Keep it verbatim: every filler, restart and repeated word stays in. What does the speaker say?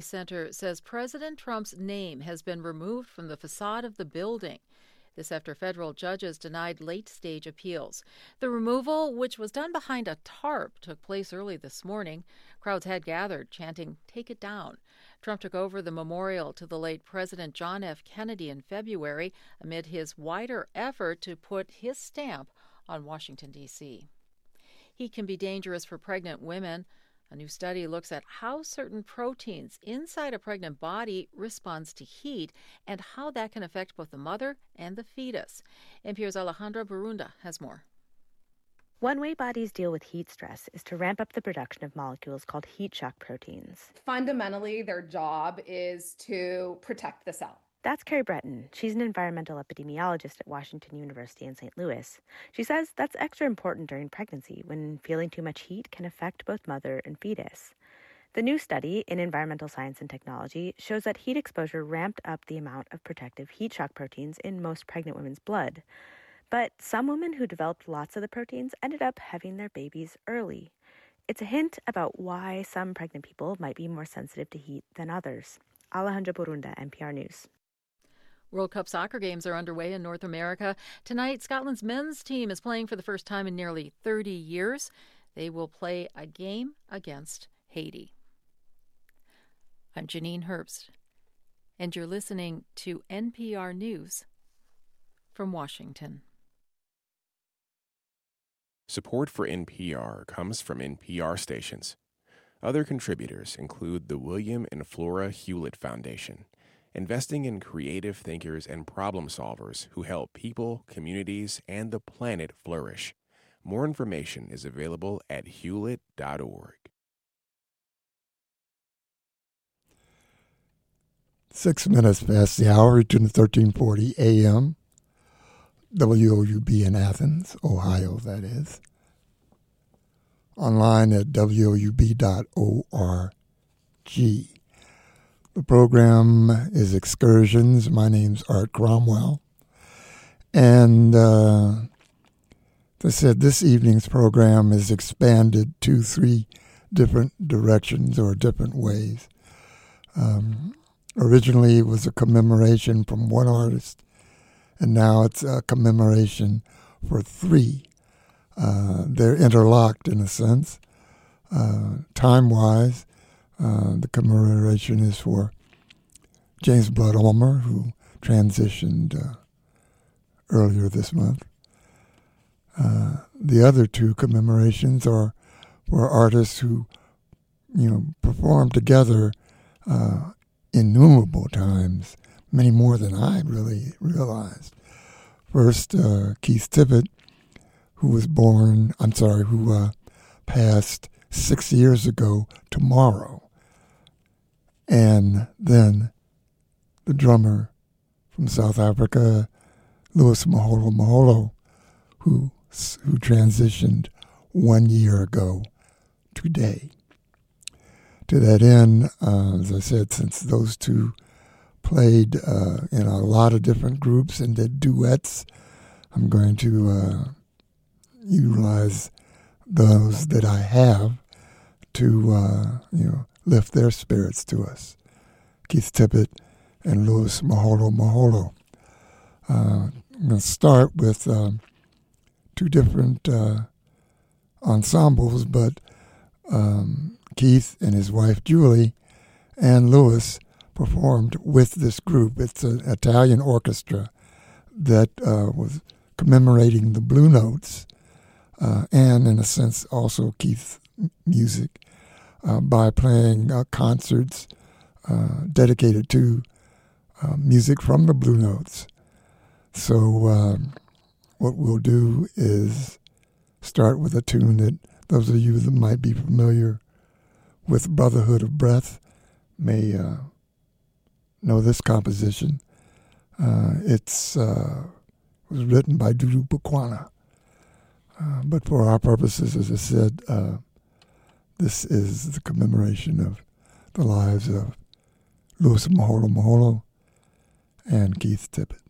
Center says President Trump's name has been removed from the facade of the building. This after federal judges denied late-stage appeals. The removal, which was done behind a tarp, took place early this morning. Crowds had gathered, chanting, "Take it down." Trump took over the memorial to the late President John F. Kennedy in February amid his wider effort to put his stamp on Washington, D C Heat can be dangerous for pregnant women. A new study looks at how certain proteins inside a pregnant body responds to heat and how that can affect both the mother and the fetus. N P R's Alejandra Barunda has more. One way bodies deal with heat stress is to ramp up the production of molecules called heat shock proteins. Fundamentally, their job is to protect the cell. That's Carrie Breton. She's an environmental epidemiologist at Washington University in Saint Louis. She says that's extra important during pregnancy when feeling too much heat can affect both mother and fetus. The new study in environmental science and technology shows that heat exposure ramped up the amount of protective heat shock proteins in most pregnant women's blood. But some women who developed lots of the proteins ended up having their babies early. It's a hint about why some pregnant people might be more sensitive to heat than others. Alejandra Barunda, N P R News. World Cup soccer games are underway in North America. Tonight, Scotland's men's team is playing for the first time in nearly thirty years. They will play a game against Haiti. I'm Janine Herbst, and you're listening to N P R News from Washington. Support for N P R comes from N P R stations. Other contributors include the William and Flora Hewlett Foundation, investing in creative thinkers and problem solvers who help people, communities, and the planet flourish. More information is available at hewlett dot org. Six minutes past the hour to thirteen forty a.m. W O U B in Athens, Ohio, that is. Online at W O U B dot org. The program is Excursions. My name's Art Cromwell. And uh, as I said, this evening's program is expanded to three different directions or different ways. Um, originally, it was a commemoration from one artist, and now it's a commemoration for three. Uh, they're interlocked in a sense. Uh, time-wise, uh, the commemoration is for James Blood Ulmer, who transitioned uh, earlier this month. Uh, the other two commemorations are for artists who, you know, performed together uh, innumerable times, many more than I really realized. First, uh, Keith Tippett, who was born, I'm sorry, who uh, passed six years ago tomorrow. And then the drummer from South Africa, Louis Maholo Maholo, who, who transitioned one year ago today. To that end, uh, as I said, since those two played uh, in a lot of different groups and did duets, I'm going to uh, utilize those that I have to, uh, you know, lift their spirits to us. Keith Tippett and Louis Maholo Maholo. Uh, I'm going to start with um, two different uh, ensembles, but um, Keith and his wife Julie and Louis performed with this group. It's an Italian orchestra that uh, was commemorating the Blue Notes uh, and, in a sense, also Keith's music uh, by playing uh, concerts uh, dedicated to uh, music from the Blue Notes. So um, what we'll do is start with a tune that those of you that might be familiar with Brotherhood of Breath may uh, know this composition. Uh, it's uh, was written by Dudu Bukwana. Uh, but for our purposes, as I said, uh, this is the commemoration of the lives of Louis Maholo Maholo and Keith Tippett.